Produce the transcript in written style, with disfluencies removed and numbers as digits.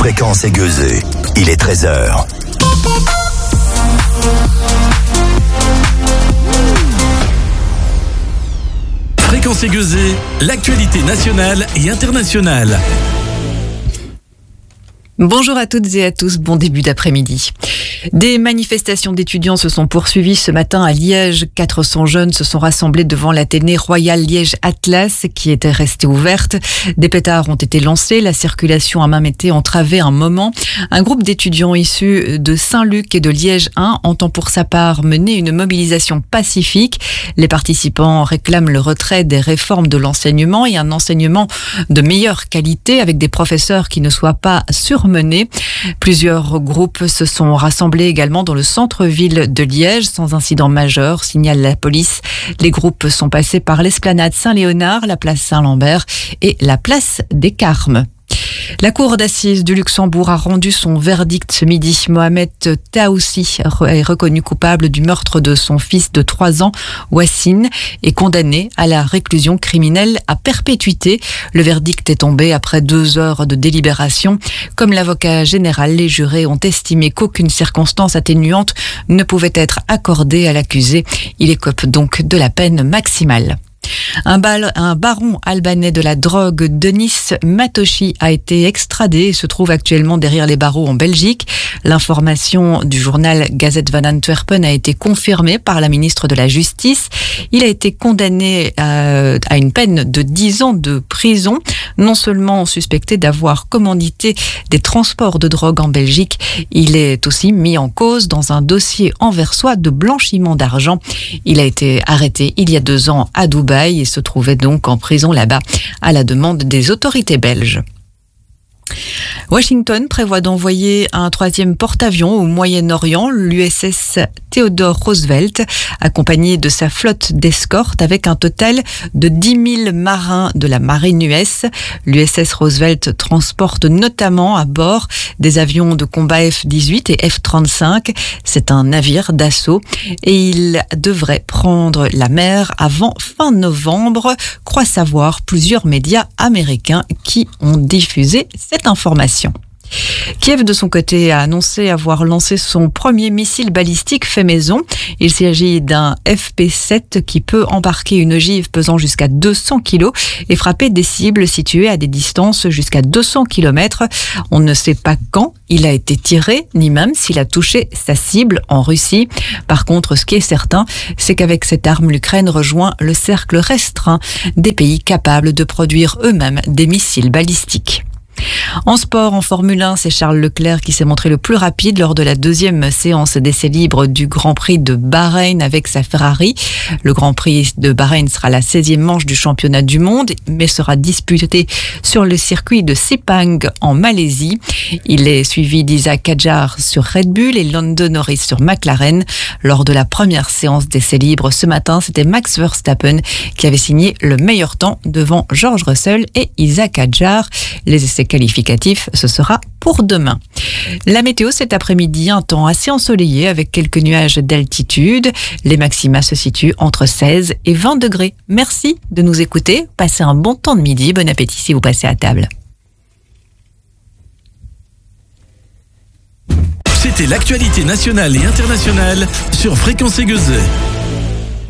Fréquence Aiguezée. Il est 13h. Fréquence Aiguezée, l'actualité nationale et internationale. Bonjour à toutes et à tous, bon début d'après-midi. Des manifestations d'étudiants se sont poursuivies ce matin à Liège. 400 jeunes se sont rassemblés devant l'Athénée Royal Liège Atlas qui était restée ouverte. Des pétards ont été lancés, la circulation a même été entravée un moment. Un groupe d'étudiants issus de Saint-Luc et de Liège 1 entend pour sa part mener une mobilisation pacifique. Les participants réclament le retrait des réformes de l'enseignement et un enseignement de meilleure qualité avec des professeurs qui ne soient pas surmenés. Plusieurs groupes se sont rassemblés également dans le centre-ville de Liège sans incident majeur, signale la police. Les groupes sont passés par l'esplanade Saint-Léonard, la place Saint-Lambert et la place des Carmes. La cour d'assises du Luxembourg a rendu son verdict ce midi. Mohamed Taoussi est reconnu coupable du meurtre de son fils de 3 ans, Wassine, et condamné à la réclusion criminelle à perpétuité. Le verdict est tombé après 2 heures de délibération. Comme l'avocat général, les jurés ont estimé qu'aucune circonstance atténuante ne pouvait être accordée à l'accusé. Il écope donc de la peine maximale. Un baron albanais de la drogue, Denis Matoshi, a été extradé et se trouve actuellement derrière les barreaux en Belgique. L'information du journal Gazette van Antwerpen a été confirmée par la ministre de la Justice. Il a été condamné à une peine de 10 ans de prison, non seulement suspecté d'avoir commandité des transports de drogue en Belgique, il est aussi mis en cause dans un dossier anversois de blanchiment d'argent. Il a été arrêté il y a 2 ans à Dubaï et se trouvait donc en prison là-bas à la demande des autorités belges. Washington prévoit d'envoyer un 3e porte-avions au Moyen-Orient, l'USS Theodore Roosevelt, accompagné de sa flotte d'escorte avec un total de 10 000 marins de la marine US. L'USS Roosevelt transporte notamment à bord des avions de combat F-18 et F-35. C'est un navire d'assaut et il devrait prendre la mer avant fin novembre, croient savoir plusieurs médias américains qui ont diffusé cette information. Kiev, de son côté, a annoncé avoir lancé son premier missile balistique fait maison. Il s'agit d'un FP7 qui peut embarquer une ogive pesant jusqu'à 200 kg et frapper des cibles situées à des distances jusqu'à 200 km. On ne sait pas quand il a été tiré, ni même s'il a touché sa cible en Russie. Par contre, ce qui est certain, c'est qu'avec cette arme, l'Ukraine rejoint le cercle restreint des pays capables de produire eux-mêmes des missiles balistiques. En sport, en Formule 1, c'est Charles Leclerc qui s'est montré le plus rapide lors de la 2e séance d'essais libres du Grand Prix de Bahreïn avec sa Ferrari. Le Grand Prix de Bahreïn sera la 16e manche du championnat du monde, mais sera disputé sur le circuit de Sepang en Malaisie. Il est suivi d'Isaac Hadjar sur Red Bull et Lando Norris sur McLaren. Lors de la première séance d'essais libres ce matin, c'était Max Verstappen qui avait signé le meilleur temps devant George Russell et Isaac Hadjar. Les essais qualificatif, ce sera pour demain. La météo cet après-midi, un temps assez ensoleillé avec quelques nuages d'altitude. Les maxima se situent entre 16 et 20 degrés. Merci de nous écouter. Passez un bon temps de midi. Bon appétit si vous passez à table. C'était l'actualité nationale et internationale sur Fréquence Aiguezée.